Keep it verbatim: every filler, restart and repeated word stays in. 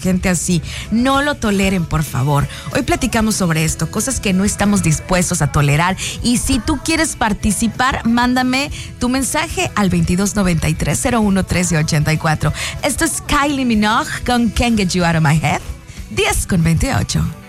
gente así. No lo toleren, por favor. Hoy platicamos sobre esto, cosas que no estamos dispuestos a tolerar. Y si tú quieres participar, mándame tu mensaje al veintidós noventa y tres cero uno trece ochenta y cuatro. Esto es Kylie Minogue con Can't Get You Out of My Head. diez con veintiocho.